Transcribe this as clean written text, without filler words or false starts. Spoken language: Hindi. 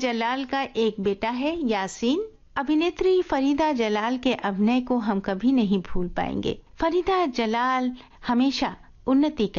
जलाल का एक बेटा है यासीन। अभिनेत्री फरीदा जलाल के अभिनय को हम कभी नहीं भूल पाएंगे। फरीदा जलाल हमेशा उन्नति